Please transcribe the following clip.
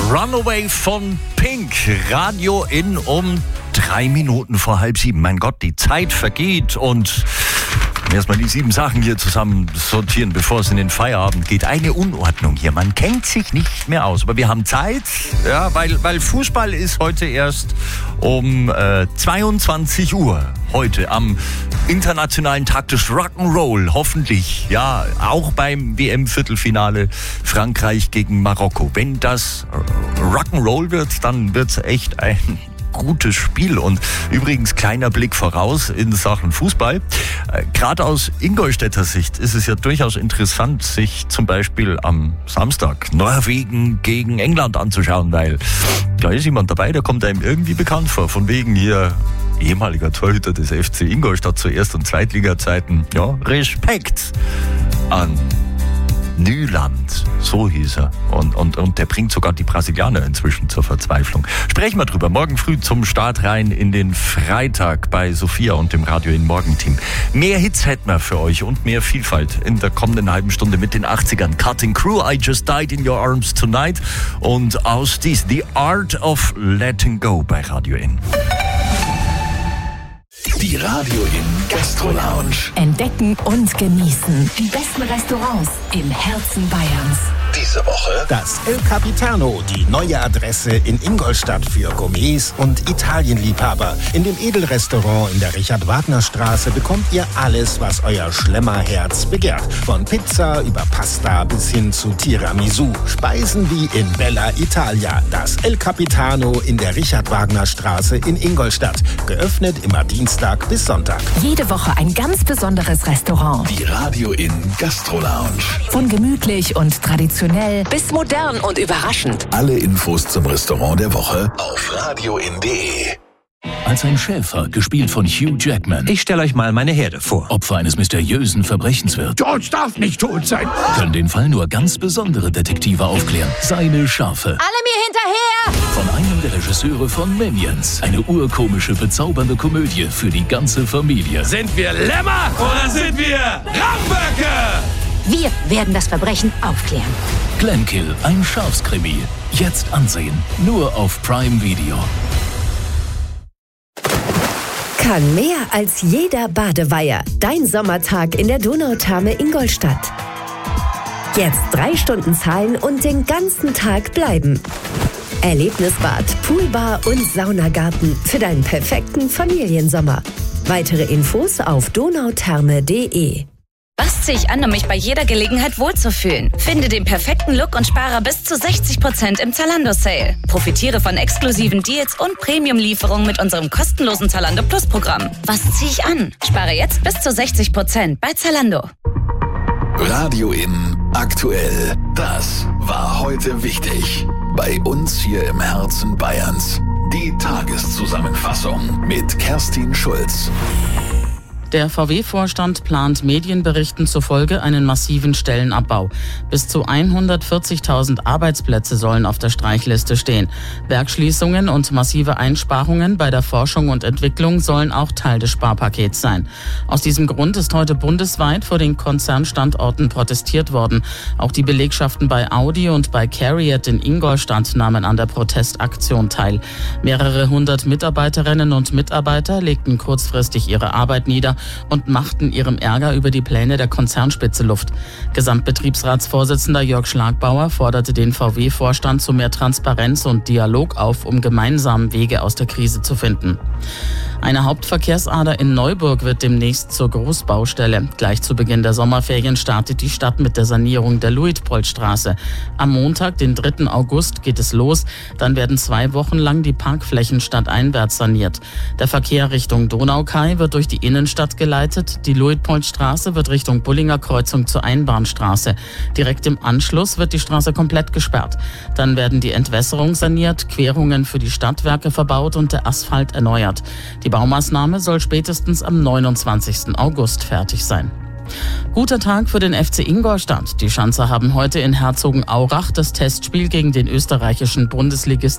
Runaway von Pink. Radio in um 3 Minuten vor 6:30. Mein Gott, die Zeit vergeht und erstmal die 7 Sachen hier zusammen sortieren, bevor es in den Feierabend geht. Eine Unordnung hier. Man kennt sich nicht mehr aus. Aber wir haben Zeit, ja, weil Fußball ist heute erst um 22 Uhr. Heute am Internationalen Tag des Rock'n'Roll. Hoffentlich, ja, auch beim WM-Viertelfinale Frankreich gegen Marokko. Wenn das Rock'n'Roll wird, dann wird es echt ein gutes Spiel. Und übrigens kleiner Blick voraus in Sachen Fußball. Gerade aus Ingolstädter Sicht ist es ja durchaus interessant, sich zum Beispiel am Samstag Norwegen gegen England anzuschauen, weil da ist jemand dabei, der kommt einem irgendwie bekannt vor. Von wegen hier ehemaliger Torhüter des FC Ingolstadt zu Erst- und Zweitliga-Zeiten. Ja, Respekt an Nyland, so hieß er. Und der bringt sogar die Brasilianer inzwischen zur Verzweiflung. Sprechen wir drüber. Morgen früh zum Start rein in den Freitag bei Sophia und dem Radio in Morgenteam. Mehr Hits hätten wir für euch und mehr Vielfalt in der kommenden halben Stunde mit den 80ern. Cutting Crew, I Just Died in Your Arms Tonight. Und aus dies, The Art of Letting Go bei Radio In. Die Radio In Gastro Lounge. Entdecken und genießen die besten Restaurants im Herzen Bayerns. Diese Woche das El Capitano, die neue Adresse in Ingolstadt für Gourmets und Italienliebhaber. In dem Edelrestaurant in der Richard-Wagner-Straße bekommt ihr alles, was euer Schlemmerherz begehrt. Von Pizza über Pasta bis hin zu Tiramisu. Speisen wie in Bella Italia. Das El Capitano in der Richard-Wagner-Straße in Ingolstadt. Geöffnet immer Dienstag bis Sonntag. Jede Woche ein ganz besonderes Restaurant. die Radio In Gastro Lounge. Von gemütlich und traditionell bis modern und überraschend. Alle Infos zum Restaurant der Woche auf radioin.de. Als ein Schäfer, gespielt von Hugh Jackman, Ich stelle euch mal meine Herde vor. Opfer eines mysteriösen Verbrechens wird, George darf nicht tot sein. können den Fall nur ganz besondere Detektive aufklären. Seine Schafe. Alle mir hinterher! Von einem der Regisseure von Minions. Eine urkomische, bezaubernde Komödie für die ganze Familie. Sind wir Lämmer oder sind wir Ramböcke? Wir werden das Verbrechen aufklären. Glenkill, ein Schafskrimi. Jetzt ansehen. Nur auf Prime Video. Kann mehr als jeder Badeweiher. Dein Sommertag in der Donautherme Ingolstadt. Jetzt 3 Stunden zahlen und den ganzen Tag bleiben. Erlebnisbad, Poolbar und Saunagarten für deinen perfekten Familiensommer. Weitere Infos auf donautherme.de. Was ziehe ich an, um mich bei jeder Gelegenheit wohlzufühlen? Finde den perfekten Look und spare bis zu 60% im Zalando-Sale. Profitiere von exklusiven Deals und Premium-Lieferungen mit unserem kostenlosen Zalando Plus-Programm. Was ziehe ich an? Spare jetzt bis zu 60% bei Zalando. Radio In aktuell. Das war heute wichtig. Bei uns hier im Herzen Bayerns. Die Tageszusammenfassung mit Kerstin Schulz. Der VW-Vorstand plant Medienberichten zufolge einen massiven Stellenabbau. Bis zu 140.000 Arbeitsplätze sollen auf der Streichliste stehen. Werksschließungen und massive Einsparungen bei der Forschung und Entwicklung sollen auch Teil des Sparpakets sein. Aus diesem Grund ist heute bundesweit vor den Konzernstandorten protestiert worden. Auch die Belegschaften bei Audi und bei CARIAD in Ingolstadt nahmen an der Protestaktion teil. Mehrere hundert Mitarbeiterinnen und Mitarbeiter legten kurzfristig ihre Arbeit nieder und machten ihrem Ärger über die Pläne der Konzernspitze Luft. Gesamtbetriebsratsvorsitzender Jörg Schlagbauer forderte den VW-Vorstand zu mehr Transparenz und Dialog auf, um gemeinsam Wege aus der Krise zu finden. Eine Hauptverkehrsader in Neuburg wird demnächst zur Großbaustelle. Gleich zu Beginn der Sommerferien startet die Stadt mit der Sanierung der Luitpoldstraße. Am Montag, den 3. August, geht es los. Dann werden 2 Wochen lang die Parkflächen stadteinwärts saniert. Der Verkehr Richtung Donaukai wird durch die Innenstadt geleitet. Die Luitpoldstraße wird Richtung Bullinger Kreuzung zur Einbahnstraße. Direkt im Anschluss wird die Straße komplett gesperrt. Dann werden die Entwässerung saniert, Querungen für die Stadtwerke verbaut und der Asphalt erneuert. Die Baumaßnahme soll spätestens am 29. August fertig sein. Guter Tag für den FC Ingolstadt. Die Schanzer haben heute in Herzogenaurach das Testspiel gegen den österreichischen Bundesligisten